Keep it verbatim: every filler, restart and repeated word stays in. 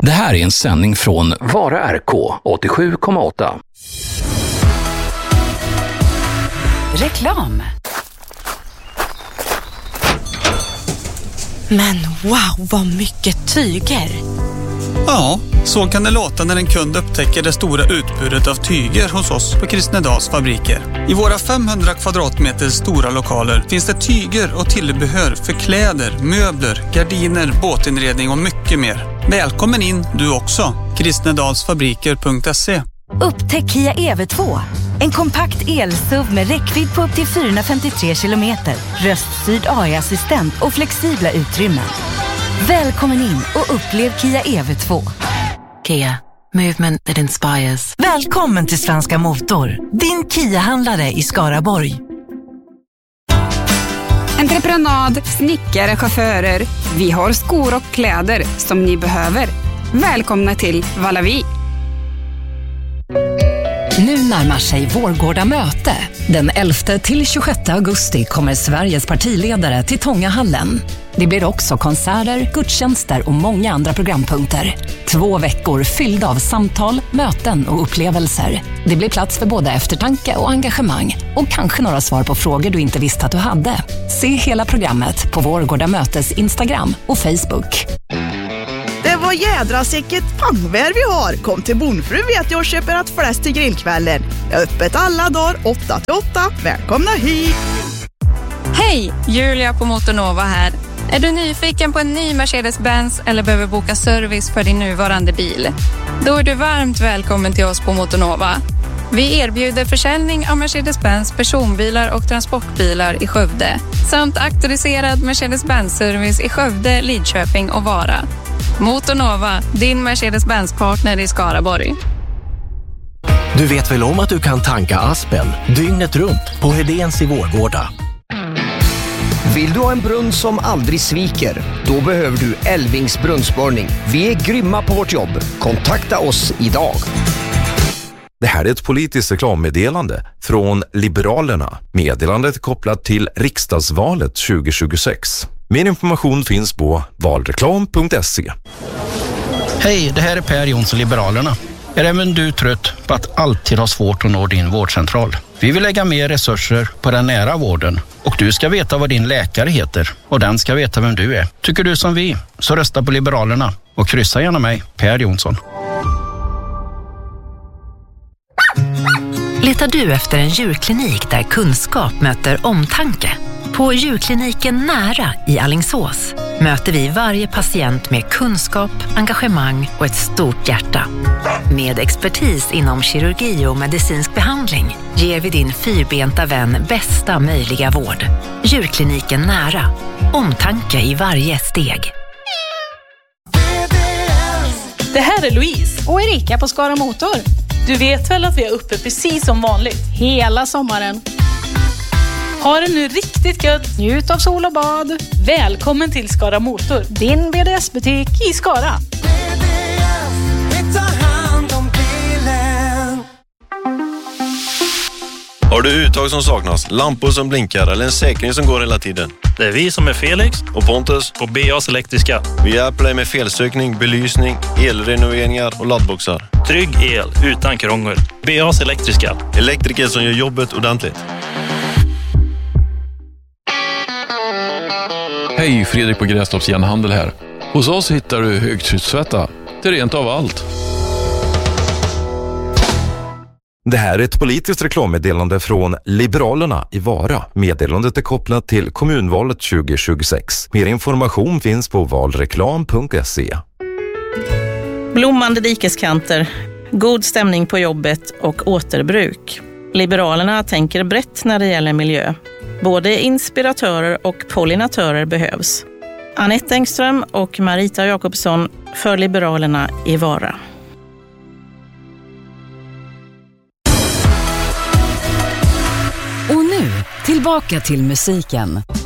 Det här är en sändning från Vara R K åttiosju komma åtta. Reklam. Men wow, vad mycket tyger! Ja, så kan det låta när en kund upptäcker det stora utbudet av tyger hos oss på Kristnedals fabriker. I våra femhundra kvadratmeter stora lokaler finns det tyger och tillbehör för kläder, möbler, gardiner, båtinredning och mycket mer. Välkommen in du också. kristnedalsfabriker punkt se. Upptäck Kia E V två. En kompakt el-S U V med räckvidd på upp till fyrahundrafemtiotre kilometer, röststyrd A I-assistent och flexibla utrymmen. Välkommen in och upplev Kia E V två. Kia, movement that inspires. Välkommen till Svenska Motor, din Kia-handlare i Skaraborg. Entreprenad, snickare, chaufförer. Vi har skor och kläder som ni behöver. Välkomna till Valavi. Nu närmar sig Vårgårda möte. Den elfte till tjugosjätte augusti kommer Sveriges partiledare till Tångahallen. Det blir också konserter, gudstjänster och många andra programpunkter. Två veckor fyllda av samtal, möten och upplevelser. Det blir plats för både eftertanke och engagemang. Och kanske några svar på frågor du inte visste att du hade. Se hela programmet på Vårgårda mötes Instagram och Facebook. Det var jädra säkert pangvär vi har. Kom till Bonfru vet jag och köper att fläsk till grillkvällen. Jag är öppet alla dagar åtta till åtta. Välkomna hit! Hej, Julia på Motornova här. Är du nyfiken på en ny Mercedes-Benz eller behöver boka service för din nuvarande bil? Då är du varmt välkommen till oss på Motornova. Vi erbjuder försäljning av Mercedes-Benz personbilar och transportbilar i Skövde samt auktoriserad Mercedes-Benz-service i Skövde, Lidköping och Vara. Motornova, din Mercedes-Benz-partner i Skaraborg. Du vet väl om att du kan tanka Aspen dygnet runt på Hedéns i Vårgårda? Vill du ha en brunn som aldrig sviker? Då behöver du Elvings brunnsborrning. Vi är grymma på vårt jobb. Kontakta oss idag. Det här är ett politiskt reklammeddelande från Liberalerna. Meddelandet är kopplat till riksdagsvalet tjugo tjugosex. Mer information finns på valreklam punkt se. Hej, det här är Per Jonsson, Liberalerna. Är även du trött på att alltid ha svårt att nå din vårdcentral? Vi vill lägga mer resurser på den nära vården och du ska veta vad din läkare heter och den ska veta vem du är. Tycker du som vi, så rösta på Liberalerna och kryssa gärna mig, Per Jonsson. Letar du efter en djurklinik där kunskap möter omtanke? På djurkliniken Nära i Alingsås möter vi varje patient med kunskap, engagemang och ett stort hjärta. Med expertis inom kirurgi och medicinsk behandling ger vi din fyrbenta vän bästa möjliga vård. Djurkliniken Nära. Omtanke i varje steg. Det här är Louise och Erika på Skara Motor. Du vet väl att vi är uppe precis som vanligt? Hela sommaren. Ha det nu riktigt gött. Njut av sol och bad. Välkommen till Skara Motor. Din B D S-butik i Skara. Har du uttag som saknas, lampor som blinkar eller en säkring som går hela tiden? Det är vi som är Felix och Pontus på B A's Elektriska. Vi hjälper dig med felsökning, belysning, elrenoveringar och laddboxar. Trygg el utan krångel. B A's Elektriska. Elektriker som gör jobbet ordentligt. Hej, Fredrik på Grästorps Järnhandel här. Hos oss hittar du högtryckstvätta till rent av allt. Det här är ett politiskt reklammeddelande från Liberalerna i Vara. Meddelandet är kopplat till kommunvalet tjugo tjugosex. Mer information finns på valreklam punkt se. Blommande dikeskanter, god stämning på jobbet och återbruk. Liberalerna tänker brett när det gäller miljö. Både inspiratörer och pollinatörer behövs. Anette Engström och Marita Jakobsson för Liberalerna i Vara. Och nu, tillbaka till musiken.